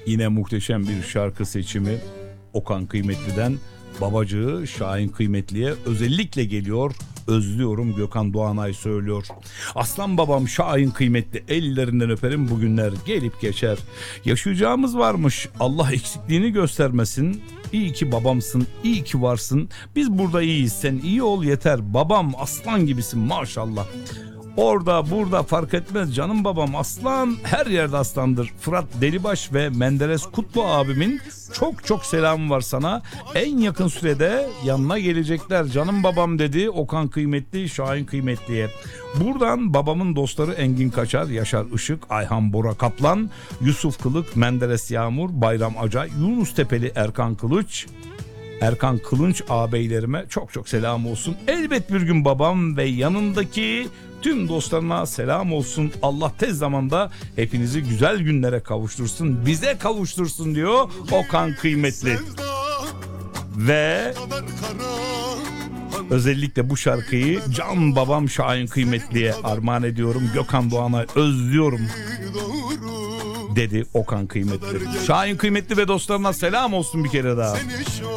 Yine muhteşem bir şarkı seçimi Okan Kıymetli'den. Babacığı Şahin Kıymetli'ye özellikle geliyor. Özlüyorum Gökhan Doğanay söylüyor. Aslan babam Şahin Kıymetli, ellerinden öperim, bugünler gelip geçer. Yaşayacağımız varmış, Allah eksikliğini göstermesin. İyi ki babamsın, iyi ki varsın. Biz burada iyiyiz, sen iyi ol yeter. Babam aslan gibisin maşallah. Orada burada fark etmez canım babam aslan, her yerde aslandır. Fırat Delibaş ve Menderes Kutlu abimin çok çok selamı var sana. En yakın sürede yanına gelecekler canım babam dedi Okan Kıymetli Şahin Kıymetli'ye. Buradan babamın dostları Engin Kaçar, Yaşar Işık, Ayhan Bora Kaplan, Yusuf Kılık, Menderes Yağmur, Bayram Acay, Yunus Tepeli, Erkan Kılınç ağabeylerime çok çok selam olsun. Elbet bir gün babam ve yanındaki tüm dostlarına selam olsun. Allah tez zamanda hepinizi güzel günlere kavuştursun. Bize kavuştursun diyor Okan Kıymetli. Ve özellikle bu şarkıyı can babam Şahin Kıymetli'ye armağan ediyorum. Gökhan Doğanay özlüyorum dedi Okan Kıymetli. Şahin Kıymetli ve dostlarına selam olsun bir kere daha.